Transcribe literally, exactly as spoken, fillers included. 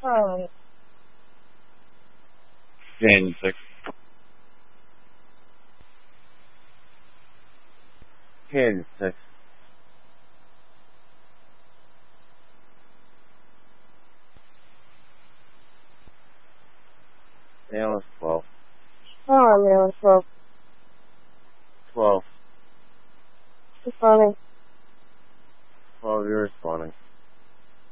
Charlie. Daniel six. Daniel six. Daniel twelve. Oh, man, twelve. Twelve. It's funny. Twelve, you're responding.